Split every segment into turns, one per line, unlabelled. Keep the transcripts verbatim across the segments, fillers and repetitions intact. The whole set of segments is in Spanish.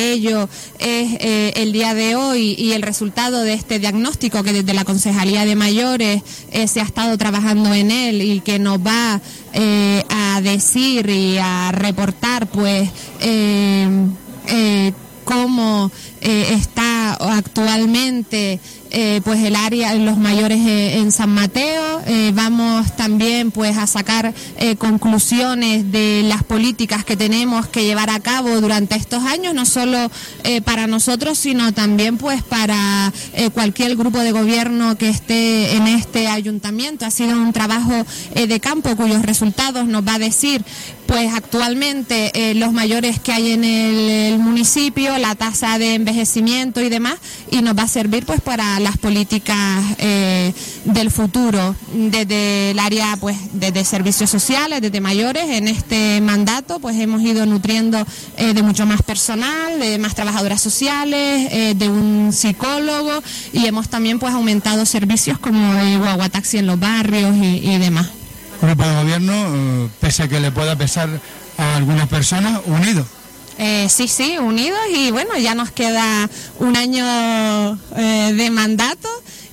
ello es eh, el día de hoy y el resultado de este diagnóstico que desde la Concejalía de Mayores eh, se ha estado trabajando en él y que nos va eh, a decir y a reportar pues eh, eh, cómo eh, está actualmente eh, pues el área, los mayores eh, en San Mateo. Eh, vamos también pues a sacar eh, conclusiones de las políticas que tenemos que llevar a cabo durante estos años, no solo eh, para nosotros, sino también pues para eh, cualquier grupo de gobierno que esté en este ayuntamiento. Ha sido un trabajo eh, de campo cuyos resultados nos va a decir pues actualmente eh, los mayores que hay en el, el municipio, la tasa de envejecimiento y demás, y nos va a servir pues para las políticas eh, del futuro desde el área pues desde servicios sociales, desde mayores. En este mandato pues hemos ido nutriendo eh, de mucho más personal, de más trabajadoras sociales, eh, de un psicólogo, y hemos también pues aumentado servicios como el guaguataxi en los barrios y, y demás.
Grupo de gobierno, pese a que le pueda pesar a algunas personas, unidos.
Eh, sí, sí, unidos, y bueno, ya nos queda un año eh, de mandato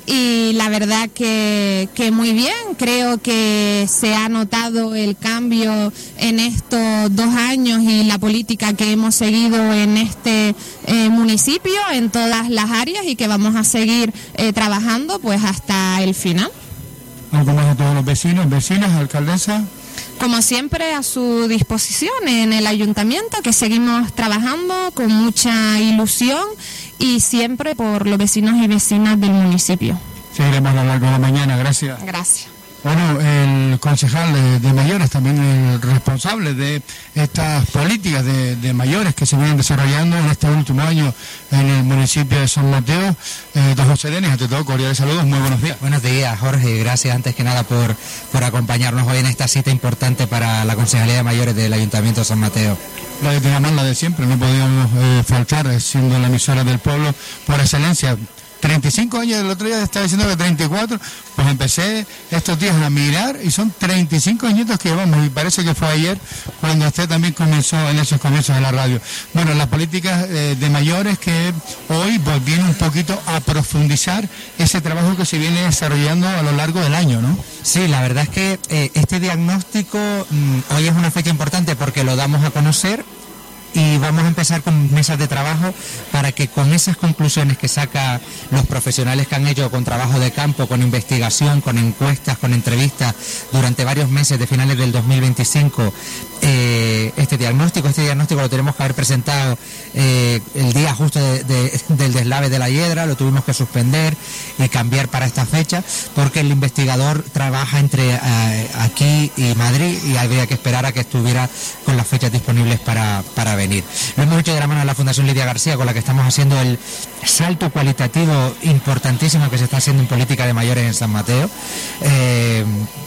y la verdad que, que muy bien. Creo que se ha notado el cambio en estos dos años y la política que hemos seguido en este eh, municipio, en todas las áreas, y que vamos a seguir eh, trabajando pues hasta el final.
¿Algo más de todos los vecinos, vecinas, alcaldesa?
Como siempre, a su disposición en el ayuntamiento, que seguimos trabajando con mucha ilusión y siempre por los vecinos y vecinas del municipio.
Seguiremos a lo largo de la mañana, gracias.
Gracias.
Bueno, el concejal de, de mayores, también el responsable de estas políticas de, de mayores que se vienen desarrollando en este último año en el municipio de San Mateo, eh, don José Denis, ante todo cordiales saludos, muy buenos días.
Buenos días, Jorge, gracias antes que nada por, por acompañarnos hoy en esta cita importante para la Concejalía de Mayores del Ayuntamiento de San Mateo.
La de Tinamán, la de siempre, no podíamos eh, faltar, siendo la emisora del pueblo por excelencia. treinta y cinco años, el otro día estaba diciendo que treinta y cuatro, pues empecé estos días a mirar y son treinta y cinco añitos que llevamos, y parece que fue ayer cuando usted también comenzó en esos comienzos de la radio. Bueno, las políticas eh, de mayores que hoy pues, viene un poquito a profundizar ese trabajo que se viene desarrollando a lo largo del año, ¿no?
Sí, la verdad es que eh, este diagnóstico mmm, hoy es una fecha importante porque lo damos a conocer. Y vamos a empezar con mesas de trabajo para que con esas conclusiones que sacan los profesionales que han hecho con trabajo de campo, con investigación, con encuestas, con entrevistas durante varios meses de finales del dos mil veinticinco, eh, este diagnóstico, este diagnóstico lo tenemos que haber presentado eh, el día justo de, de, del deslave de la hiedra, lo tuvimos que suspender y cambiar para esta fecha porque el investigador trabaja entre eh, aquí y Madrid y habría que esperar a que estuviera con las fechas disponibles para, para venir. Lo hemos hecho de la mano de la Fundación Lidia García, con la que estamos haciendo el salto cualitativo importantísimo que se está haciendo en política de mayores en San Mateo. Eh,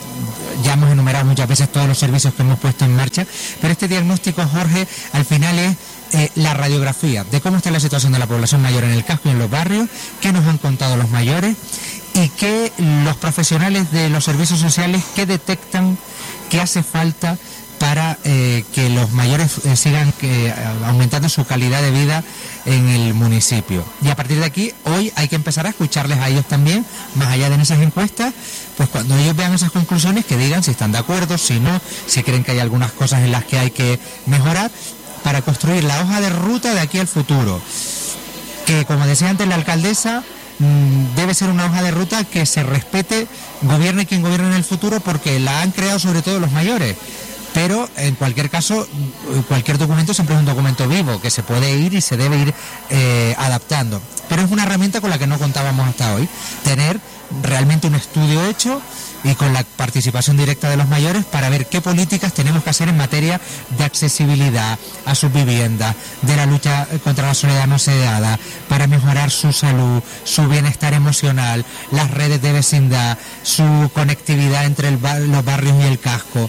ya hemos enumerado muchas veces todos los servicios que hemos puesto en marcha, pero este diagnóstico, Jorge, al final es eh, la radiografía de cómo está la situación de la población mayor en el casco y en los barrios, qué nos han contado los mayores y qué los profesionales de los servicios sociales que detectan que hace falta para eh, que los mayores eh, sigan eh, aumentando su calidad de vida en el municipio. Y a partir de aquí, hoy hay que empezar a escucharles a ellos también, más allá de esas encuestas, pues cuando ellos vean esas conclusiones, que digan si están de acuerdo, si no, si creen que hay algunas cosas en las que hay que mejorar, para construir la hoja de ruta de aquí al futuro. Que, como decía antes la alcaldesa, mmm, debe ser una hoja de ruta que se respete, gobierne quien gobierne en el futuro, porque la han creado sobre todo los mayores. Pero en cualquier caso, cualquier documento siempre es un documento vivo que se puede ir y se debe ir eh, adaptando. Pero es una herramienta con la que no contábamos hasta hoy, tener realmente un estudio hecho y con la participación directa de los mayores para ver qué políticas tenemos que hacer en materia de accesibilidad a sus viviendas, de la lucha contra la soledad no deseada, para mejorar su salud, su bienestar emocional, las redes de vecindad, su conectividad entre el bar, los barrios y el casco.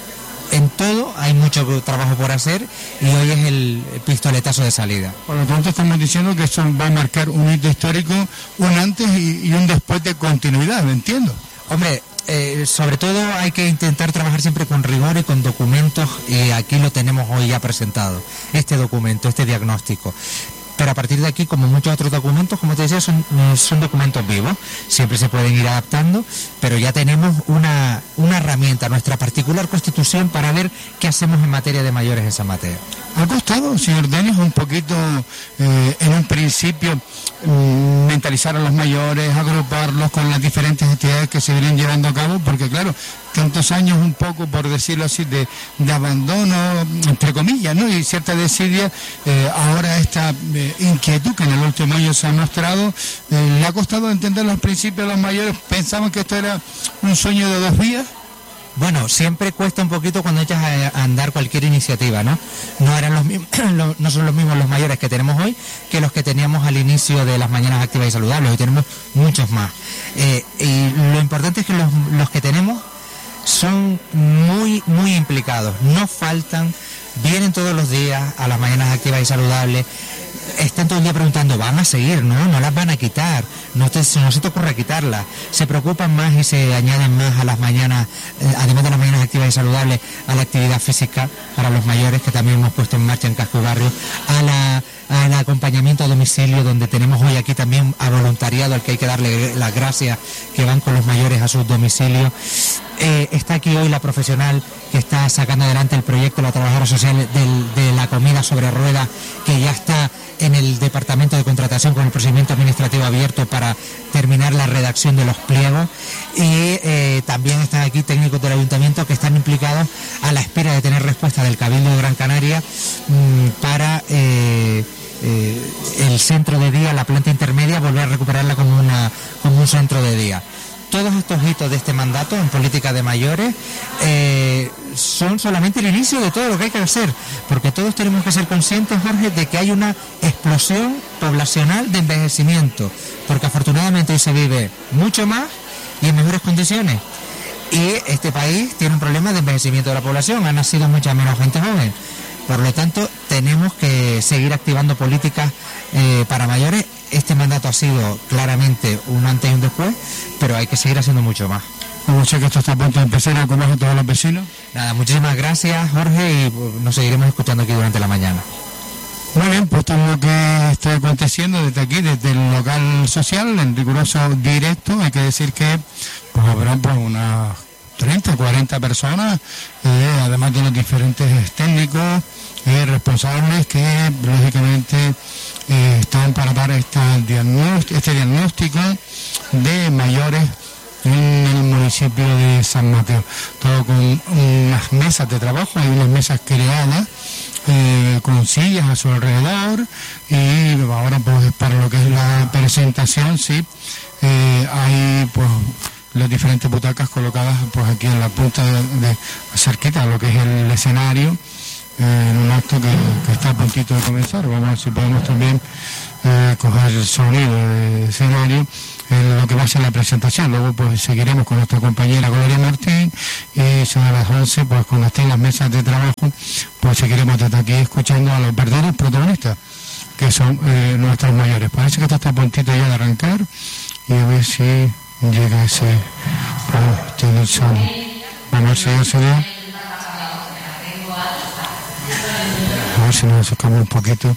En todo hay mucho trabajo por hacer y hoy es el pistoletazo de salida.
Por lo tanto estamos diciendo que esto va a marcar un hito histórico, un antes y, y un después de continuidad, ¿me entiendo?
Hombre, eh, sobre todo hay que intentar trabajar siempre con rigor y con documentos, y aquí lo tenemos hoy ya presentado, este documento, este diagnóstico. Pero a partir de aquí, como muchos otros documentos, como te decía, son, son documentos vivos, siempre se pueden ir adaptando, pero ya tenemos una, una herramienta, nuestra particular constitución, para ver qué hacemos en materia de mayores en San Mateo.
¿Ha costado, señor Denis, un poquito eh, en un principio mm, mentalizar a los mayores, agruparlos con las diferentes actividades que se vienen llevando a cabo? Porque claro, tantos años un poco, por decirlo así, de, de abandono, entre comillas, ¿no? Y cierta desidia, eh, ahora esta eh, inquietud que en el último año se ha mostrado, eh, ¿le ha costado entender al principio a los mayores? ¿Pensaban que esto era un sueño de dos vías?
Bueno, siempre cuesta un poquito cuando echas a andar cualquier iniciativa, ¿no? No eran los mismos, no son los mismos los mayores que tenemos hoy que los que teníamos al inicio de las mañanas activas y saludables. Hoy tenemos muchos más. Eh, y lo importante es que los, los que tenemos son muy, muy implicados. No faltan, vienen todos los días a las mañanas activas y saludables. Están todo el día preguntando, ¿van a seguir? No, no las van a quitar, no, te, no se te ocurra quitarlas. Se preocupan más y se añaden más a las mañanas, eh, además de las mañanas activas y saludables, a la actividad física para los mayores, que también hemos puesto en marcha en Casco y Barrio, a la, al acompañamiento a domicilio, donde tenemos hoy aquí también a voluntariado, al que hay que darle las gracias, que van con los mayores a sus domicilios. Eh, está aquí hoy la profesional que está sacando adelante el proyecto, la trabajadora social del, de la comida sobre ruedas, que ya está en el departamento de contratación con el procedimiento administrativo abierto para terminar la redacción de los pliegos, y eh, también están aquí técnicos del ayuntamiento que están implicados a la espera de tener respuesta del Cabildo de Gran Canaria mmm, para eh, eh, el centro de día, la planta intermedia, volver a recuperarla como, una, como un centro de día. Todos estos hitos de este mandato en política de mayores eh, son solamente el inicio de todo lo que hay que hacer, porque todos tenemos que ser conscientes, Jorge, de que hay una explosión poblacional de envejecimiento, porque afortunadamente hoy se vive mucho más y en mejores condiciones, y este país tiene un problema de envejecimiento de la población, ha nacido mucha menos gente joven. Por lo tanto, tenemos que seguir activando políticas eh, para mayores. Este mandato ha sido claramente un antes y un después, pero hay que seguir haciendo mucho más.
Como sé que esto está a punto de empezar, ¿a comer a todos los vecinos?
Nada, muchísimas gracias, Jorge, y pues, nos seguiremos escuchando aquí durante la mañana.
Muy bien, pues todo lo que está aconteciendo desde aquí, desde el local social, en riguroso directo, hay que decir que pues habrá pues unas treinta, cuarenta personas, eh, además de los diferentes técnicos eh, responsables que lógicamente eh, están para dar esta diagnóstico, este diagnóstico de mayores en el municipio de San Mateo. Todo con unas mesas de trabajo, hay unas mesas creadas eh, con sillas a su alrededor, y ahora pues para lo que es la presentación, sí, eh, hay pues las diferentes butacas colocadas pues aquí en la punta de, de cerquita de lo que es el escenario, eh, en un acto que, que está a puntito de comenzar. Vamos a ver si podemos también eh, coger el sonido de escenario en lo que va a ser la presentación. Luego pues seguiremos con nuestra compañera Gloria Martín, y son a las once, pues cuando estén las mesas de trabajo, pues seguiremos desde aquí escuchando a los verdaderos protagonistas, que son eh, nuestros mayores. Parece que esto está a puntito ya de arrancar, y a ver si llega ese oh, tiene el sol. Vamos a ver si ya se ve. A ver si nos acercamos un poquito.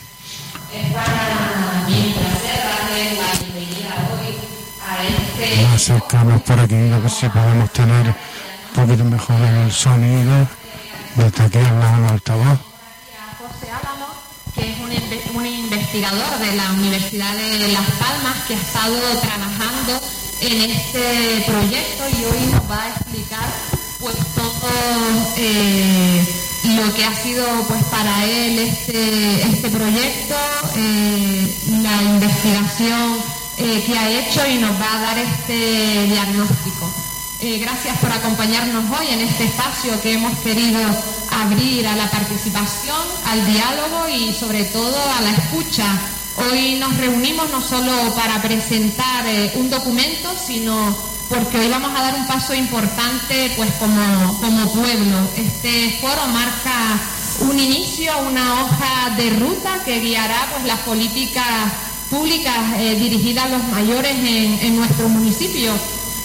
Nos acercamos por aquí, a ver si podemos tener un poquito mejor el sonido desde aquí al lado del altavoz.
José Álamo, que es un, un investigador de la Universidad de Las Palmas, que ha estado trabajando en este proyecto, y hoy nos va a explicar pues todo eh, lo que ha sido pues para él este, este proyecto, eh, la investigación eh, que ha hecho, y nos va a dar este diagnóstico. Eh, gracias por acompañarnos hoy en este espacio que hemos querido abrir a la participación, al diálogo y sobre todo a la escucha. Hoy nos reunimos no solo para presentar eh, un documento, sino porque hoy vamos a dar un paso importante pues como, como pueblo. Este foro marca un inicio, una hoja de ruta que guiará pues las políticas públicas eh, dirigidas a los mayores en, en nuestro municipio.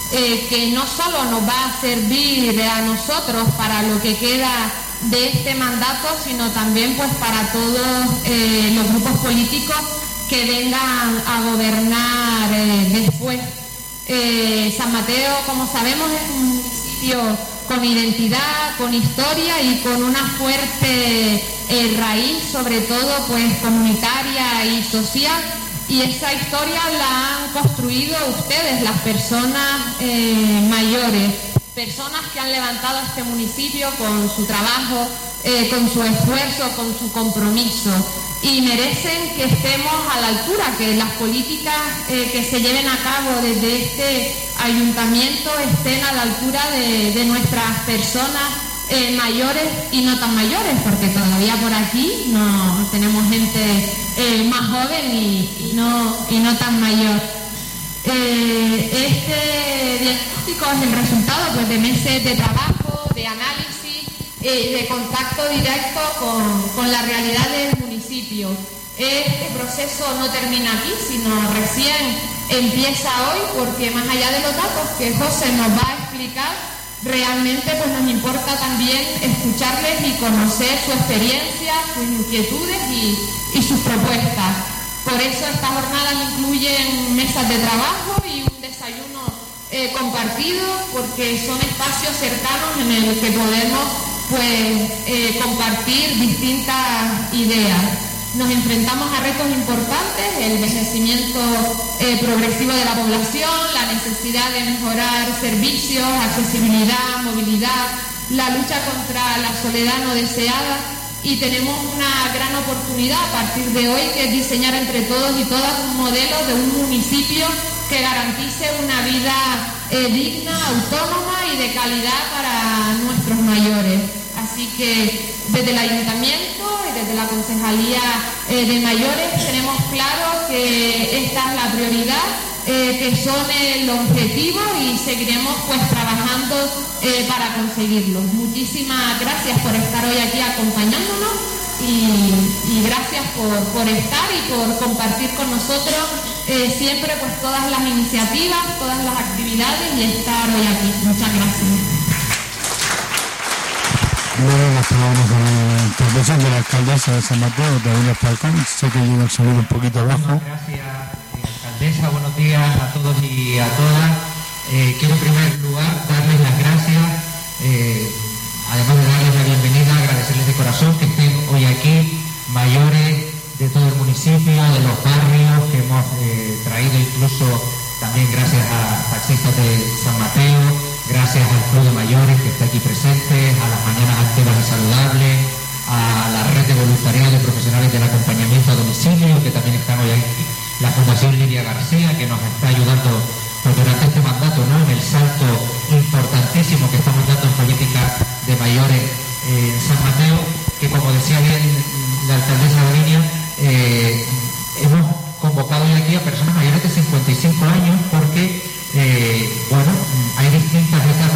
eh, que no solo nos va a servir a nosotros para lo que queda de este mandato, sino también pues para todos eh, los grupos políticos que vengan a gobernar eh, después. Eh, San Mateo, como sabemos, es un municipio con identidad, con historia y con una fuerte eh, raíz, sobre todo pues comunitaria y social, y esa historia la han construido ustedes, las personas eh, mayores, personas que han levantado este municipio con su trabajo, eh, con su esfuerzo, con su compromiso, y merecen que estemos a la altura, que las políticas eh, que se lleven a cabo desde este ayuntamiento estén a la altura de, de nuestras personas eh, mayores y no tan mayores, porque todavía por aquí no tenemos gente eh, más joven y, y, no, y no tan mayor. Eh, este diagnóstico es el resultado pues, de meses de trabajo, de análisis, eh, de contacto directo con, con la realidad del municipio. Este proceso no termina aquí, sino recién empieza hoy, porque más allá de los datos que José nos va a explicar, realmente pues, nos importa también escucharles y conocer su experiencia, sus inquietudes y, y sus propuestas. Por eso estas jornadas incluyen mesas de trabajo y un desayuno eh, compartido, porque son espacios cercanos en los que podemos pues, eh, compartir distintas ideas. Nos enfrentamos a retos importantes, el envejecimiento eh, progresivo de la población, la necesidad de mejorar servicios, accesibilidad, movilidad, la lucha contra la soledad no deseada. Y tenemos una gran oportunidad a partir de hoy, que es diseñar entre todos y todas un modelo de un municipio que garantice una vida eh, digna, autónoma y de calidad para nuestros mayores. Así que desde el ayuntamiento y desde la concejalía eh, de mayores tenemos claro que esta es la prioridad, eh, que son el objetivo, y seguiremos pues trabajando eh, para conseguirlo. Muchísimas gracias por estar hoy aquí acompañándonos y, y gracias por, por estar y por compartir con nosotros eh, siempre pues todas las iniciativas, todas las actividades y estar hoy aquí. Muchas gracias.
Luego las palabras de la intervención de la alcaldesa de San Mateo, David Falcón. Sé que llega el sonido un poquito abajo.
Gracias, alcaldesa. Buenos días a todos y a todas. Eh, quiero en primer lugar darles las gracias, eh, además de darles la bienvenida, agradecerles de corazón que estén hoy aquí, mayores de todo el municipio, de los barrios que hemos eh, traído, incluso también gracias a taxistas de San Mateo, gracias al Club de Mayores que está aquí presente, a las Mañanas Activas y Saludables, a la red de voluntariado de profesionales del acompañamiento a domicilio que también están hoy aquí, la Fundación Lidia García que nos está ayudando pues, durante este mandato, ¿no?, en el salto importantísimo que estamos dando en política de mayores eh, en San Mateo, que como decía bien la alcaldesa Davinia, eh, hemos convocado hoy aquí a personas mayores de cincuenta y cinco años porque, eh, bueno, hay distintas etapas